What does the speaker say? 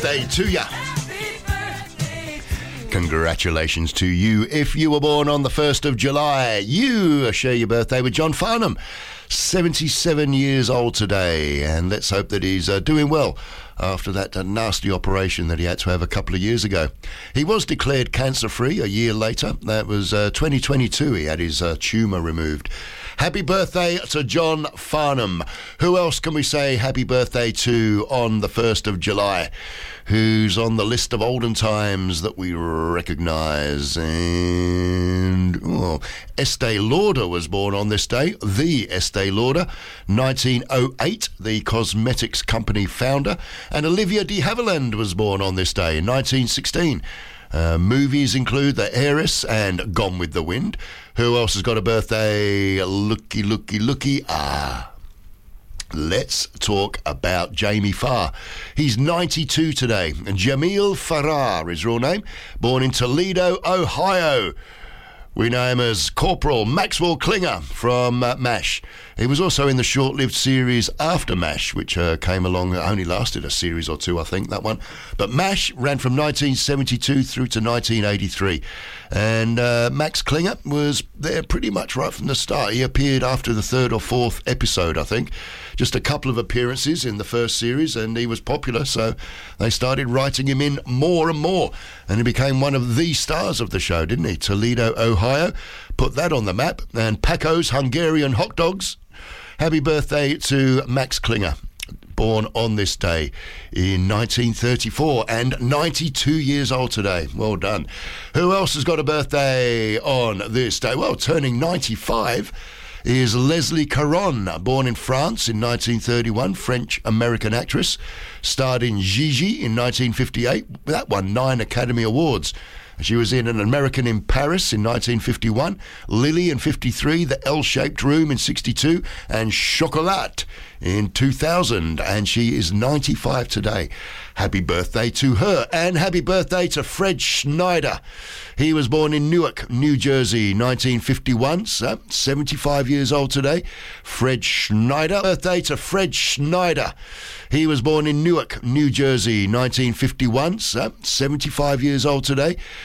birthday to ya. Congratulations to you if you were born on the 1st of July. You share your birthday with John Farnham, 77 years old today, and let's hope that he's doing well after that nasty operation that he had to have a couple of years ago. He was declared cancer-free a year later. That was 2022. He had his tumour removed. Happy birthday to John Farnham. Who else can we say happy birthday to on the 1st of July? Who's on the list of olden times that we recognise? And Estee Lauder was born on this day. The Estee Lauder, 1908, the cosmetics company founder. And Olivia de Havilland was born on this day in 1916. Movies include The Heiress and Gone with the Wind. Who else has got a birthday? Looky. Let's talk about Jamie Farr. He's 92 today. Jamil Farrar, his real name. Born in Toledo, Ohio. We know him as Corporal Maxwell Klinger from MASH. He was also in the short-lived series After MASH, which came along, only lasted a series or two, I think, that one. But MASH ran from 1972 through to 1983. And Max Klinger was there pretty much right from the start. He appeared after the third or fourth episode, I think. Just a couple of appearances in the first series, and he was popular, so they started writing him in more and more. And he became one of the stars of the show, didn't he? Toledo, Ohio. Put that on the map. And Paco's Hungarian Hot Dogs. Happy birthday to Max Klinger, born on this day in 1934 and 92 years old today. Well done. Who else has got a birthday on this day? Well, turning 95 is Leslie Caron, born in France in 1931, French-American actress. Starred in Gigi in 1958. That won 9 Academy Awards. She was in An American in Paris in 1951, Lily in 53, The L-Shaped Room in 62, and Chocolat in 2000. And she is 95 today. Happy birthday to her. And happy birthday to Fred Schneider. He was born in Newark, New Jersey, 1951, so 75 years old today. Fred Schneider. Birthday to Fred Schneider. He was born in Newark, New Jersey, 1951, so 75 years old today.